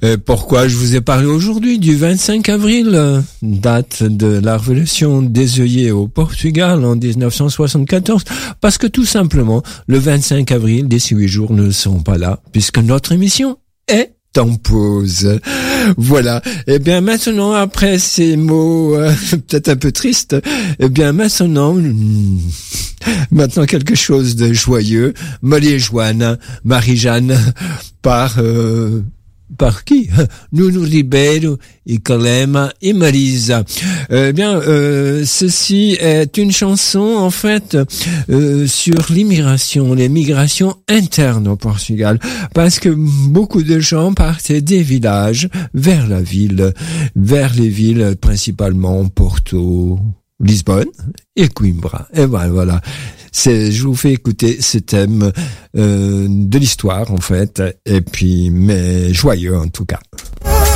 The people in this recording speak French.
Pourquoi je vous ai parlé aujourd'hui du 25 avril, date de la révolution des œillets au Portugal en 1974? Parce que tout simplement, le 25 avril, d'ici 8 jours, ne seront pas là, puisque notre émission est en pause. Voilà. Eh bien, maintenant, après ces mots peut-être un peu tristes, eh bien, maintenant quelque chose de joyeux. Molly et Joanne, Marie-Jeanne, par qui? Nuno Ribeiro, Icolema et Marisa. Ceci est une chanson, en fait, sur l'immigration, les migrations internes au Portugal. Parce que beaucoup de gens partaient des villages vers la ville, vers les villes, principalement Porto, Lisbonne et Coimbra. Et voilà. Je vous fais écouter ce thème de l'histoire, en fait, et puis, mais joyeux en tout cas.